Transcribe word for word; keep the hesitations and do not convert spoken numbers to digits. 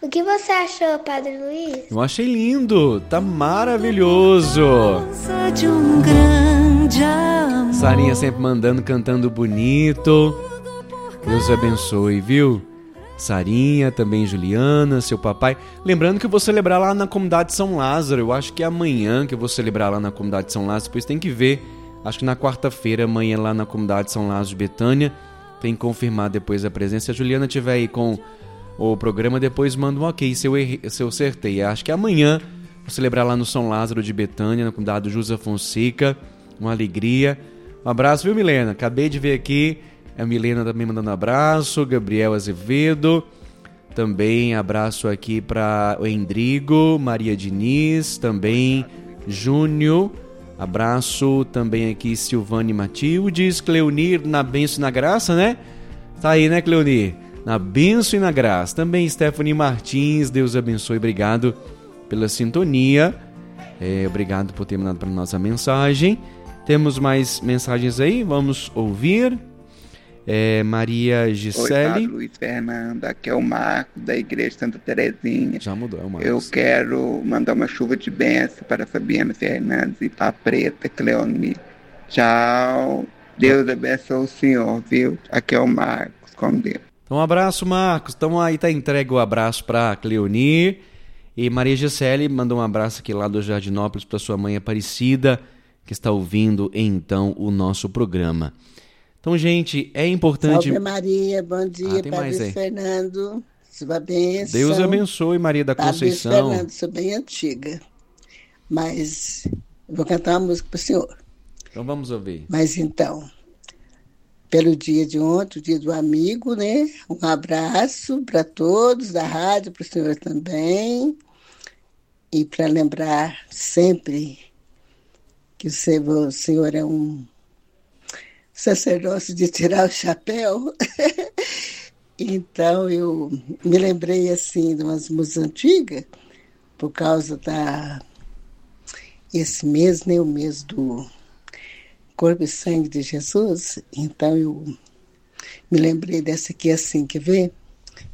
O que você achou, Padre Luiz? Eu achei lindo, tá maravilhoso. De um grande amor. Sarinha sempre mandando, cantando bonito. Deus abençoe, viu? Sarinha, também Juliana, seu papai. Lembrando que eu vou celebrar lá na comunidade São Lázaro. Eu acho que é amanhã que eu vou celebrar lá na comunidade São Lázaro. Depois tem que ver. Acho que na quarta-feira, amanhã lá na comunidade São Lázaro de Betânia. Tem que confirmar depois a presença. Se a Juliana estiver aí com o programa, depois manda um ok se eu, errei, se eu acertei. Acho que amanhã vou celebrar lá no São Lázaro de Betânia, na comunidade do José Fonseca. Uma alegria. Um abraço, viu, Milena? Acabei de ver aqui. A Milena também mandando abraço, Gabriel Azevedo, também abraço aqui para o Endrigo, Maria Diniz, também Júnior, abraço também aqui Silvane Matildes, Cleonir na bênção e na graça, né? Tá aí, né, Cleonir? Na bênção e na graça. Também Stephanie Martins, Deus abençoe, obrigado pela sintonia, é, obrigado por ter mandado para nossa mensagem. Temos mais mensagens aí, vamos ouvir. É, Maria Gisele. Oi, Padre Luiz Fernando, aqui é o Marco da Igreja Santa Terezinha. Já mudou, é o Marcos. Eu quero mandar uma chuva de bênção para Fabiana Fernandes e para a Preta Cleoni. Tchau. Deus abençoe o senhor, viu? Aqui é o Marcos, com Deus. Então, um abraço, Marcos. Então aí tá entregue o abraço para Cleoni. E Maria Gisele mandou um abraço aqui lá do Jardinópolis para sua mãe Aparecida, que está ouvindo então o nosso programa. Então, gente, é importante... Salve Maria, bom dia, ah, Padre Fernando, sua bênção. Deus abençoe, Maria da Padre Conceição. Padre Fernando, sou bem antiga, mas eu vou cantar uma música para o senhor. Então vamos ouvir. Mas então, pelo dia de ontem, o dia do amigo, né? Um abraço para todos da rádio, para o senhor também, e para lembrar sempre que o senhor, o senhor é um sacerdócio de tirar o chapéu. Então eu me lembrei assim de umas músicas antigas, por causa da esse mês, né, o mês do corpo e sangue de Jesus. Então eu me lembrei dessa aqui assim, quer ver?